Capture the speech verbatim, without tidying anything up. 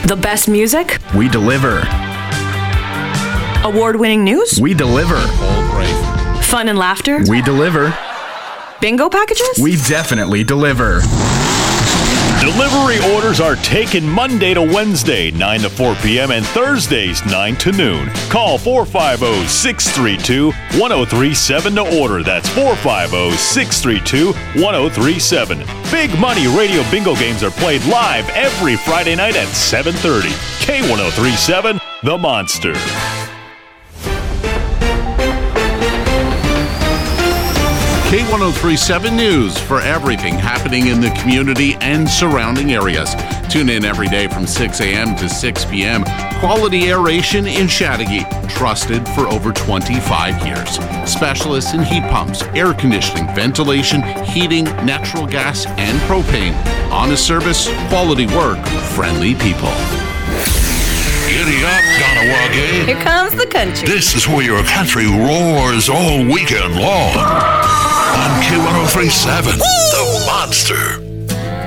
The best music? We deliver. Award-winning news? We deliver. Fun and laughter? We deliver. Bingo packages? We definitely deliver. Delivery orders are taken Monday to Wednesday, nine to four p.m. and Thursdays, nine to noon. Call four five zero, six three two, one zero three seven to order. That's four five zero, six three two, one zero three seven. Big Money Radio Bingo games are played live every Friday night at seven thirty. K one oh three seven, The Monster. K one oh three seven News for everything happening in the community and surrounding areas. Tune in every day from six a.m. to six p.m. Quality Aeration in Chattagee, trusted for over twenty-five years. Specialists in heat pumps, air conditioning, ventilation, heating, natural gas, and propane. Honest service, quality work, friendly people. Giddy up, Ganawage. Here comes the country. This is where your country roars all weekend long. On K one oh three seven, The Monster.